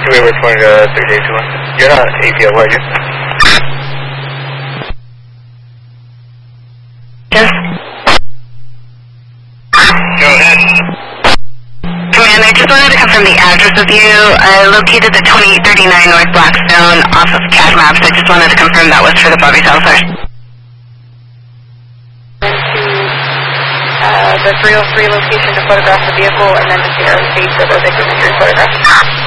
2-way, we're 20 to 3821. You're not APO, are you? Yes. Go ahead. Command, I just wanted to confirm the address with you. I located the 2839 North Blackstone off of CAD Maps. I just wanted to confirm that was for the Bobby Salazar. The 303 location to photograph the vehicle, and then the CRC for the victim injury photograph.